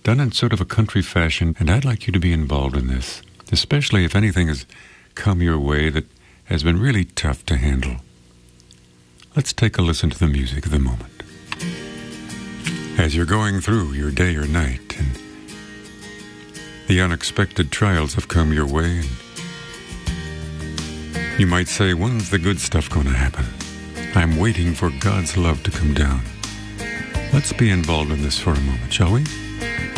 done in sort of a country fashion, and I'd like you to be involved in this, especially if anything has come your way that has been really tough to handle. Let's take a listen to the music of the moment. As you're going through your day or night, and the unexpected trials have come your way, and you might say, when's the good stuff going to happen? I'm waiting for God's love to come down. Let's be involved in this for a moment, shall we?